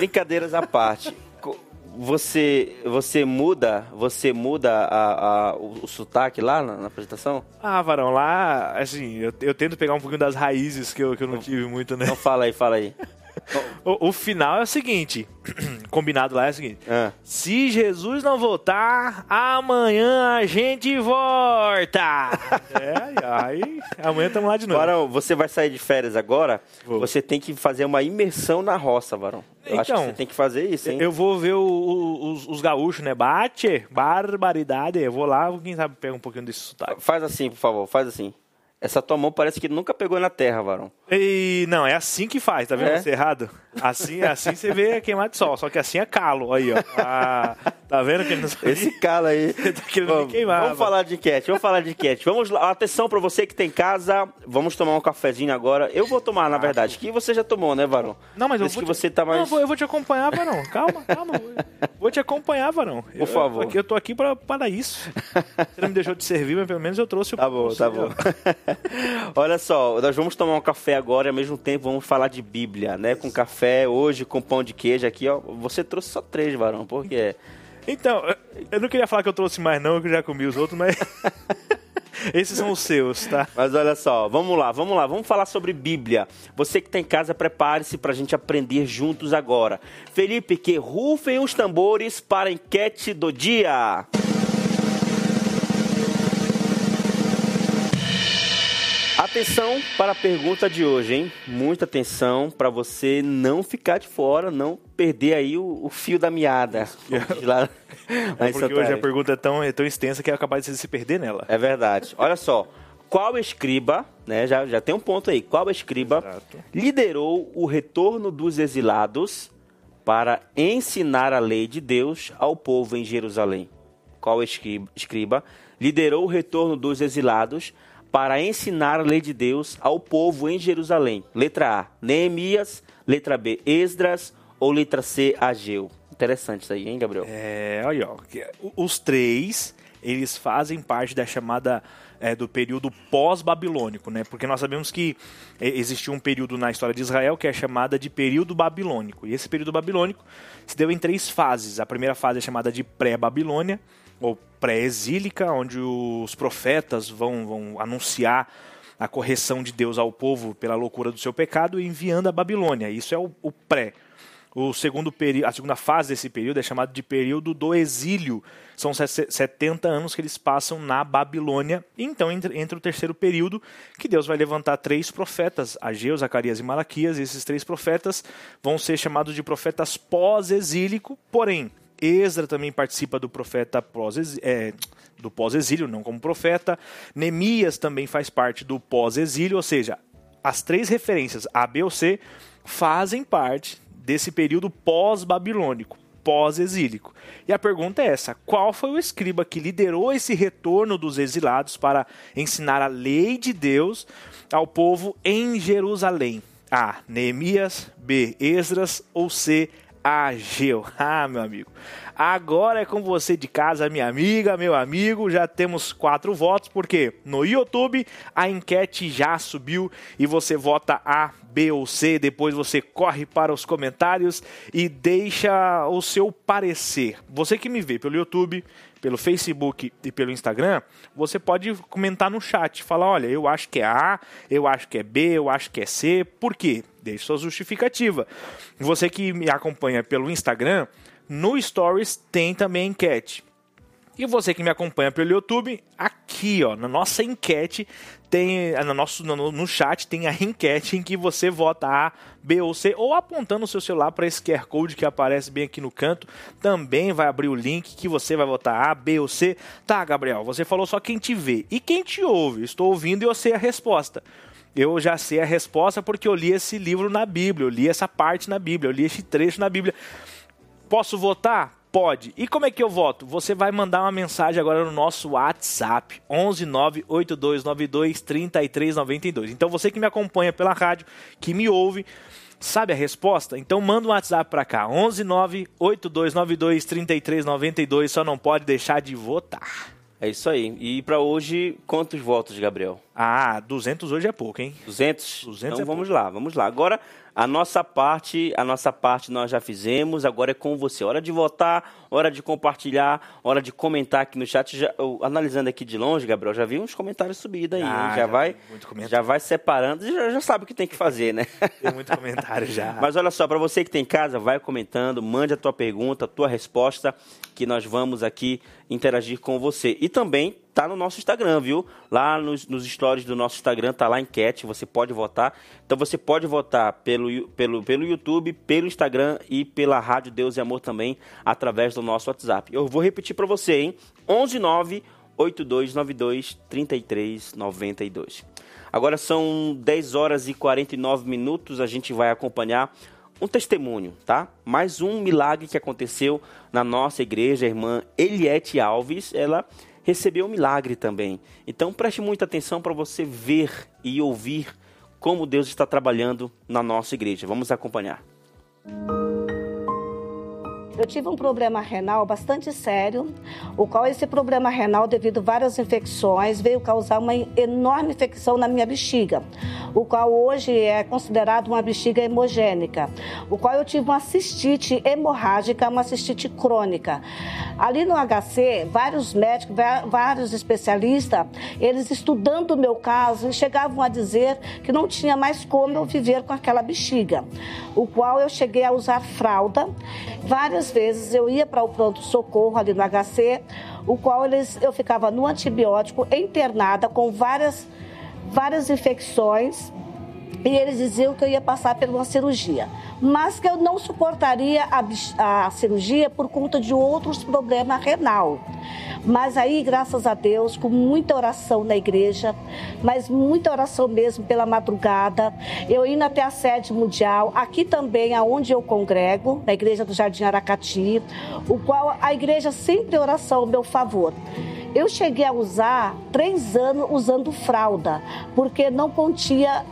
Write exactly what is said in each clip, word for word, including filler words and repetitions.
Brincadeiras à parte. Você, você muda, você muda a, a, o, o sotaque lá na, na apresentação? Ah, Varão, lá, assim, eu, eu tento pegar um pouquinho das raízes que eu, que eu não tive muito, né? Então fala aí, fala aí. O, o final é o seguinte, combinado lá é o seguinte, Ah. se Jesus não voltar, amanhã a gente volta. É, aí amanhã estamos lá de novo. Varão, você vai sair de férias agora, Vou. Você tem que fazer uma imersão na roça, Varão. Eu acho que Então, você tem que fazer isso, hein? Eu vou ver o, o, os, os gaúchos, né? Bate, barbaridade. Eu vou lá, quem sabe pega um pouquinho desse sotaque. Faz assim, por favor, faz assim. Essa tua mão parece que nunca pegou na terra, Varão. E não, é assim que faz, tá vendo? É? Você errado. Assim, assim você vê queimado de sol, só que assim é calo. Aí, ó. Ah, tá vendo que ele não sabe? Esse cala aí. Tá querendo me Vamos, queimar. vamos falar de enquete, vamos falar de enquete. Vamos lá, atenção pra você que tem casa, vamos tomar um cafezinho agora. Eu vou tomar, na verdade, que você já tomou, né, Varão? Não, mas eu Diz vou que te... você tá mais... Não, eu vou- eu vou te acompanhar, Varão. Calma, calma. Vou te acompanhar, Varão. Por favor. Eu, eu tô aqui pra, para isso. Você não me deixou de servir, mas pelo menos eu trouxe o... Tá bom, tá bom. Olha só, nós vamos tomar um café agora e ao mesmo tempo vamos falar de Bíblia, né? Com café, hoje com pão de queijo aqui, ó. Você trouxe só três, Varão, por quê? Então, eu não queria falar que eu trouxe mais não, que eu já comi os outros, mas... Esses são os seus, tá? Mas olha só, vamos lá, vamos lá, vamos falar sobre Bíblia. Você que está em casa, prepare-se para a gente aprender juntos agora. Felipe, que rufem os tambores para a enquete do dia. Atenção para a pergunta de hoje, hein? Muita atenção para você não ficar de fora, não perder aí o, o fio da meada. Lá, lá É porque hoje a pergunta é tão, é tão extensa que é capaz de se perder nela. É verdade. Olha só, qual escriba, né, já, já tem um ponto aí, qual escriba Exato. liderou o retorno dos exilados para ensinar a lei de Deus ao povo em Jerusalém? Qual escriba, escriba liderou o retorno dos exilados para ensinar a lei de Deus ao povo em Jerusalém? Letra A, Neemias. Letra B, Esdras. Ou letra C, Ageu? Interessante isso aí, hein, Gabriel? É, olha, ó, que- os três, eles fazem parte da chamada, é, do período pós-babilônico, né? Porque nós sabemos que é, existiu um período na história de Israel que é chamada de período babilônico. E esse período babilônico se deu em três fases. A primeira fase é chamada de pré-babilônia, ou pré-exílica, onde os profetas vão, vão anunciar a correção de Deus ao povo pela loucura do seu pecado, enviando a Babilônia. Isso é o, o pré. O segundo período, a segunda fase desse período é chamada de período do exílio. São setenta anos que eles passam na Babilônia. E então entra, entra o terceiro período, que Deus vai levantar três profetas, Ageu, Zacarias e Malaquias. E esses três profetas vão ser chamados de profetas pós-exílico, porém, Esdra também participa do profeta pós, é, do pós-exílio, não como profeta. Neemias também faz parte do pós-exílio, ou seja, as três referências A, B ou C fazem parte desse período pós-babilônico, pós-exílico. E a pergunta é essa: qual foi o escriba que liderou esse retorno dos exilados para ensinar a lei de Deus ao povo em Jerusalém? A, Neemias. B, Esdras. Ou C, Ageu? Ah, meu amigo, agora é com você de casa, minha amiga, meu amigo. Já temos quatro votos, porque no YouTube a enquete já subiu e você vota A, B ou C. Depois você corre para os comentários e deixa o seu parecer. Você que me vê pelo YouTube, pelo Facebook e pelo Instagram, você pode comentar no chat, falar: olha, eu acho que é A, eu acho que é B, eu acho que é C. Por quê? Deixe sua justificativa. Você que me acompanha pelo Instagram, no Stories tem também a enquete. E você que me acompanha pelo YouTube, aqui, ó, na nossa enquete, tem, no, nosso, no, no chat tem a enquete em que você vota A, B ou C, ou apontando o seu celular para esse Q R Code que aparece bem aqui no canto, também vai abrir o link que você vai votar A, B ou C. Tá, Gabriel, você falou só quem te vê. E quem te ouve? Estou ouvindo e eu sei a resposta. Eu já sei a resposta porque eu li esse livro na Bíblia, eu li essa parte na Bíblia, eu li esse trecho na Bíblia. Posso votar? Pode. E como é que eu voto? Você vai mandar uma mensagem agora no nosso WhatsApp, onze nove oito dois nove dois três três nove dois. Então você que me acompanha pela rádio, que me ouve, sabe a resposta? Então manda um WhatsApp para cá, onze nove oito dois nove dois três três nove dois, só não pode deixar de votar. É isso aí. E para hoje, quantos votos, Gabriel? Ah, duzentos hoje é pouco, hein? duzentos? duzentos Então é vamos lá, vamos lá. Agora, A nossa parte, a nossa parte nós já fizemos, agora é com você. Hora de votar, hora de compartilhar, hora de comentar aqui no chat. Já, eu, analisando aqui de longe, Gabriel, já vi uns comentários subidos aí. Ah, já, já, vai, já vai separando e já, já sabe o que tem que fazer, né? Tem muito comentário já. Mas olha só, para você que tem em casa, vai comentando, mande a tua pergunta, a tua resposta, que nós vamos aqui interagir com você. E também tá no nosso Instagram, viu? Lá nos, nos stories do nosso Instagram tá lá a enquete, você pode votar. Então você pode votar pelo, pelo, pelo YouTube, pelo Instagram e pela Rádio Deus e Amor também, através do nosso WhatsApp. Eu vou repetir para você, hein? onze nove oito dois nove dois três três nove dois. Agora são dez horas e quarenta e nove minutos, a gente vai acompanhar um testemunho, tá? Mais um milagre que aconteceu na nossa igreja. A irmã Eliette Alves, ela recebeu um milagre também. Então preste muita atenção para você ver e ouvir como Deus está trabalhando na nossa igreja. Vamos acompanhar. Eu tive um problema renal bastante sério, o qual esse problema renal, devido a várias infecções, veio causar uma enorme infecção na minha bexiga, o qual hoje é considerado uma bexiga hemogênica, o qual eu tive uma cistite hemorrágica, uma cistite crônica. Ali no H C, vários médicos, vários especialistas, eles estudando o meu caso, chegavam a dizer que não tinha mais como eu viver com aquela bexiga, o qual eu cheguei a usar fralda. Várias vezes eu ia para o pronto-socorro ali no H C, o qual eles, eu ficava no antibiótico, internada com várias, várias infecções, e eles diziam que eu ia passar por uma cirurgia, mas que eu não suportaria a, a cirurgia por conta de outros problemas renal. Mas aí, graças a Deus, com muita oração na igreja, mas muita oração mesmo pela madrugada, eu indo até a sede mundial, aqui também aonde eu congrego, na igreja do Jardim Aracati, o qual a igreja sempre oração ao meu favor. Eu cheguei a usar três anos usando fralda, porque não continha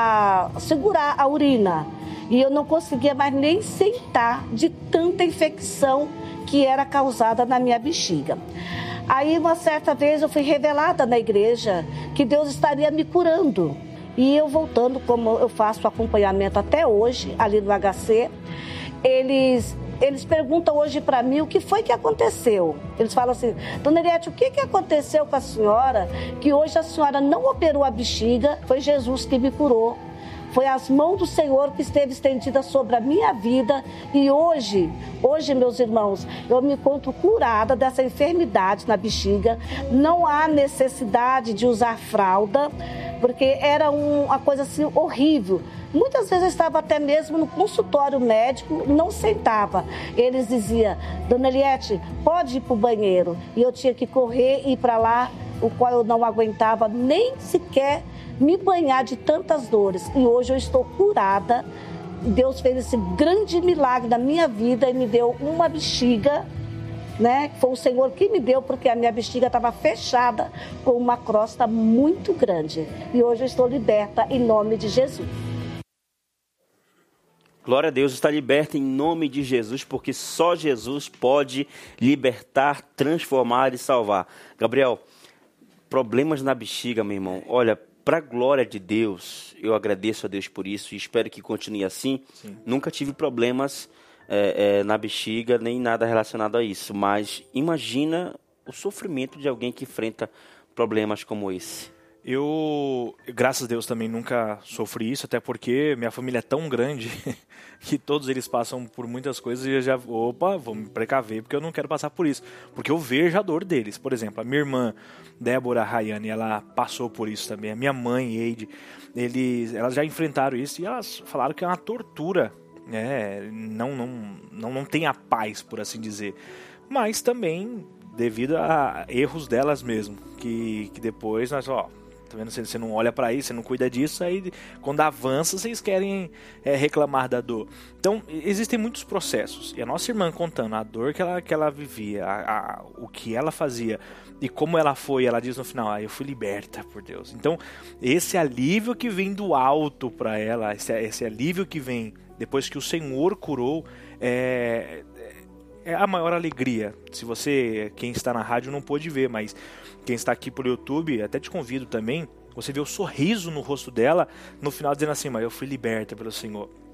a segurar a urina. E eu não conseguia mais nem sentar de tanta infecção que era causada na minha bexiga. Aí, uma certa vez, eu fui revelada na igreja que Deus estaria me curando. E eu voltando, como eu faço acompanhamento até hoje, ali no H C, eles... Eles perguntam hoje para mim o que foi que aconteceu. Eles falam assim, Dona Eliette, o que, que aconteceu com a senhora que hoje a senhora não operou a bexiga, foi Jesus que me curou. Foi as mãos do Senhor que esteve estendida sobre a minha vida e hoje, hoje, meus irmãos, eu me encontro curada dessa enfermidade na bexiga. Não há necessidade de usar fralda, porque era um, uma coisa assim horrível. Muitas vezes eu estava até mesmo no consultório médico, não sentava. Eles diziam, Dona Eliette, pode ir para o banheiro. E eu tinha que correr e ir para lá, o qual eu não aguentava nem sequer me banhar de tantas dores. E hoje eu estou curada. Deus fez esse grande milagre na minha vida e me deu uma bexiga, né? Foi o Senhor que me deu, porque a minha bexiga estava fechada com uma crosta muito grande. E hoje eu estou liberta em nome de Jesus. Glória a Deus, está liberta em nome de Jesus, porque só Jesus pode libertar, transformar e salvar. Gabriel, problemas na bexiga, meu irmão. Olha, para a glória de Deus, eu agradeço a Deus por isso e espero que continue assim. Sim. Nunca tive problemas é, é, na bexiga, nem nada relacionado a isso. Mas imagina o sofrimento de alguém que enfrenta problemas como esse. Eu, graças a Deus, também nunca sofri isso, até porque minha família é tão grande que todos eles passam por muitas coisas e eu já, opa, vou me precaver porque eu não quero passar por isso. Porque eu vejo a dor deles. Por exemplo, a minha irmã, Débora Rayane, ela passou por isso também. A minha mãe, Eide, eles, elas já enfrentaram isso e elas falaram que é uma tortura. Né? Não, não, não, não tem a paz, por assim dizer. Mas também devido a erros delas mesmo, que, que depois nós, ó... Tá vendo? Você não olha para isso, você não cuida disso, aí quando avança, vocês querem é, reclamar da dor. Então, existem muitos processos. E a nossa irmã contando a dor que ela, que ela vivia, a, a, o que ela fazia e como ela foi, ela diz no final, ah, eu fui liberta por Deus. Então, esse alívio que vem do alto para ela, esse, esse alívio que vem depois que o Senhor curou, é... é a maior alegria. Se você, quem está na rádio não pôde ver, mas quem está aqui pelo YouTube, até te convido também, você vê o sorriso no rosto dela, no final dizendo assim, mas eu fui liberta pelo Senhor.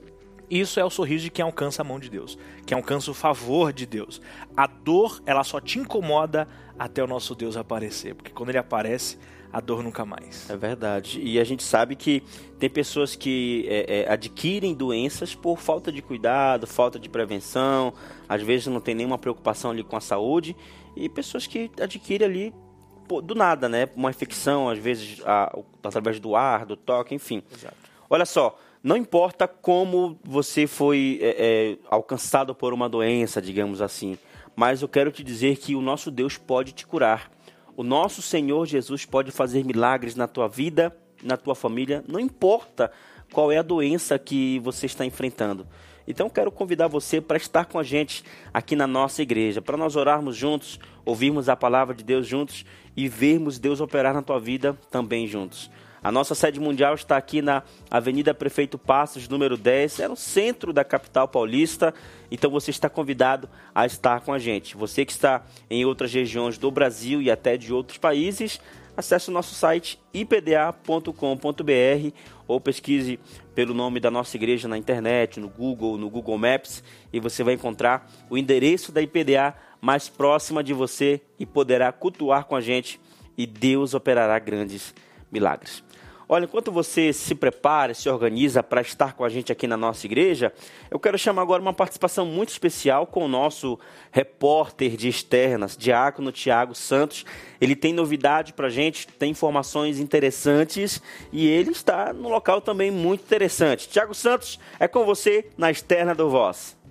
Isso é o sorriso de quem alcança a mão de Deus, quem alcança o favor de Deus. A dor, ela só te incomoda até o nosso Deus aparecer, porque quando ele aparece, a dor nunca mais. É verdade. E a gente sabe que tem pessoas que é, é, adquirem doenças por falta de cuidado, falta de prevenção, às vezes não tem nenhuma preocupação ali com a saúde, e pessoas que adquirem ali pô, do nada, né? Uma infecção, às vezes a, através do ar, do toque, enfim. Exato. Olha só, não importa como você foi é, é, alcançado por uma doença, digamos assim, mas eu quero te dizer que o nosso Deus pode te curar. O nosso Senhor Jesus pode fazer milagres na tua vida, na tua família, não importa qual é a doença que você está enfrentando. Então quero convidar você para estar com a gente aqui na nossa igreja, para nós orarmos juntos, ouvirmos a palavra de Deus juntos e vermos Deus operar na tua vida também juntos. A nossa sede mundial está aqui na Avenida Prefeito Passos, número dez, é no centro da capital paulista, então você está convidado a estar com a gente. Você que está em outras regiões do Brasil e até de outros países, acesse o nosso site i p d a ponto com ponto b r ou pesquise pelo nome da nossa igreja na internet, no Google, no Google Maps, e você vai encontrar o endereço da I P D A mais próxima de você e poderá cultuar com a gente e Deus operará grandes milagres. Olha, enquanto você se prepara, se organiza para estar com a gente aqui na nossa igreja, eu quero chamar agora uma participação muito especial com o nosso repórter de externas, diácono Tiago Santos. Ele tem novidade para a gente, tem informações interessantes e ele está num local também muito interessante. Tiago Santos, é com você na Externa do Voz.